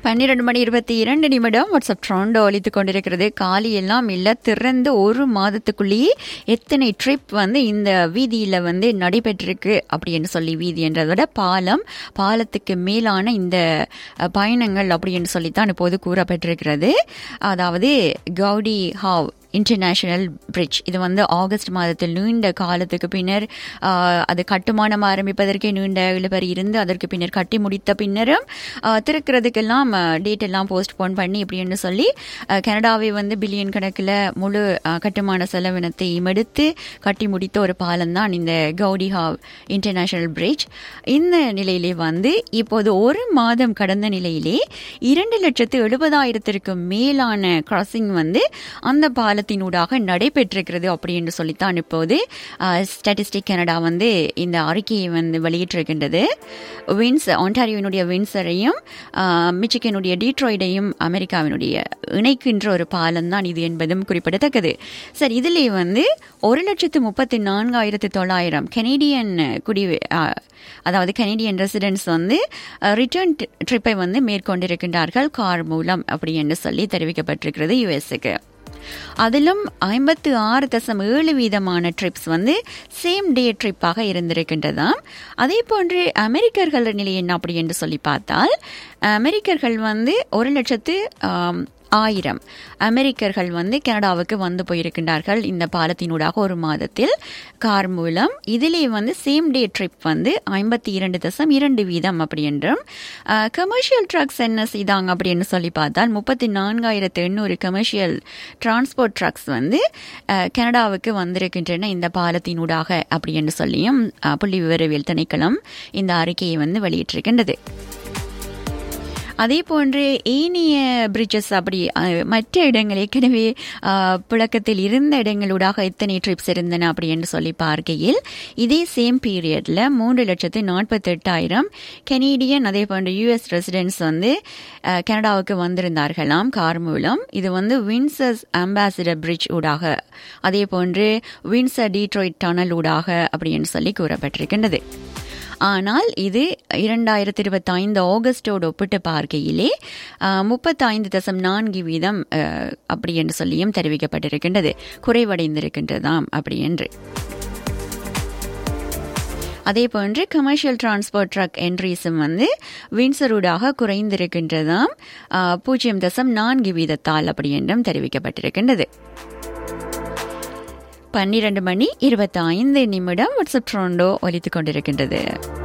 12:22 WhatsApp ட்ரோண்டோ ஒலித்துக் கொண்டிருக்கிறது. காலி எல்லாம் இல்லை, திறந்து ஒரு மாதத்துக்குள்ளேயே எத்தனை ட்ரிப் இந்த வீதியில் நடைபெற்றிருக்கு அப்படின்னு சொல்லி, வீதி என்றதை விட பாலத்துக்கு மேலான இந்த பயணங்கள் அப்படின்னு சொல்லித்தான் இப்போது கூறப்பட்டிருக்கிறது. அதாவது கவுடி ஹாவ் இன்டர்நேஷனல் பிரிட்ஜ் இது ஆகஸ்ட் மாதத்தில் நீண்ட காலத்துக்கு பின்னர் அது கட்டுமானம் ஆரம்பிப்பதற்கே நீண்ட இழுபறி இருந்து அதற்கு பின்னர் கட்டி முடித்த பின்னரும் திறக்கிறதுக்கெல்லாம் டேட் எல்லாம் போஸ்ட்போன் பண்ணி இப்படின்னு சொல்லி கனடாவை பில்லியன் கணக்கில் முழு கட்டுமான செலவினத்தையும் எடுத்து கட்டி முடித்த ஒரு பாலம் தான் இந்த கவுடி ஹாவ் இன்டர்நேஷனல் பிரிட்ஜ். இந்த நிலையிலே இப்போது ஒரு மாதம் கடந்த நிலையிலே 2,70,000 மேலான கிராசிங் அந்த பாலத்தினூடாக நடைபெற்றிருக்கிறது அப்படின்னு சொல்லித்தான் இப்போது ஸ்டாட்டிஸ்டிக் கனடா இந்த அறிக்கையை வெளியிட்டிருக்கின்றது. ஒன்டாரியோனுடைய வின்சரையும் மிச்சிகனுடைய டீட்ராய்டையும் அமெரிக்காவினுடைய இணைக்கின்ற ஒரு பாலம் தான் இது என்பதும் குறிப்பிடத்தக்கது. சரி, இதிலே 1,34,900 கனேடியன் அதாவது கனேடியன் ரெசிடென்ட்ஸ் ரிட்டர்ன் ட்ரிப்பை மேற்கொண்டிருக்கின்றார்கள் கார் மூலம் அப்படி என்று சொல்லி தெரிவிக்கப்பட்டிருக்கிறது யுஎஸ்க்கு. அதிலும் 56.7% ட்ரிப்ஸ் சேம் டே ட்ரிப்பாக இருந்திருக்கின்றதாம். அதே போன்று அமெரிக்கர்கள் நிலை என்ன அப்படி என்று சொல்லி பார்த்தால், அமெரிக்கர்கள் 1,00,000 அமெரிக்கர்கள் கனடாவுக்கு போயிருக்கின்றார்கள் இந்த பாலத்தினூடாக ஒரு மாதத்தில் கார் மூலம். இதிலே சேம் டே ட்ரிப் 52.2% அப்படி என்றும், கமர்ஷியல் ட்ரக்ஸ் என்ன செய்தாங்க அப்படின்னு சொல்லி பார்த்தால் 34,800 கமர்ஷியல் டிரான்ஸ்போர்ட் ட்ரக்ஸ் கனடாவுக்கு வந்திருக்கின்றன இந்த பாலத்தினூடாக அப்படி என்று சொல்லியும் புள்ளி விவரவியல் திணைக்களம் இந்த அறிக்கையை வெளியிட்டிருக்கின்றது. அதே போன்று ஏனைய பிரிட்ஜஸ் அப்படி மற்ற இடங்கள் ஏற்கனவே புழக்கத்தில் இருந்த இடங்களூடாக எத்தனை ட்ரிப்ஸ் இருந்தன அப்படி என்று சொல்லி பார்க்கையில் இதே சேம் பீரியட்ல 3,48,000 கனேடியன் அதே போன்று யுஎஸ் ரெசிடென்ட்ஸ் கனடாவுக்கு வந்திருந்தார்களாம் கார் மூலம். இது வின்சர்ஸ் அம்பாசிடர் பிரிட்ஜ் ஊடாக, அதே போன்று வின்சர் டீட்ராய்ட் டனல் ஊடாக அப்படின்னு சொல்லி கூறப்பட்டிருக்கின்றது. ஆனால் இது 2025 ஆகஸ்டோடு ஒப்பிட்டு பார்க்கையிலே 35.4% அப்படி என்று சொல்லியும் தெரிவிக்கப்பட்டிருக்கின்றது, குறைவடைந்திருக்கின்றதாம் அப்படி என்று. அதே போன்று கமர்ஷியல் டிரான்ஸ்போர்ட் ட்ரக் என்ட்ரிஸும் வின்சரூடாக குறைந்திருக்கின்றதாம் 0.4% அப்படி என்றும் தெரிவிக்கப்பட்டிருக்கின்றது. 12:25 வாட்ஸ்அப் ட்ரோண்டோ ஒலித்துக் கொண்டிருக்கின்றது.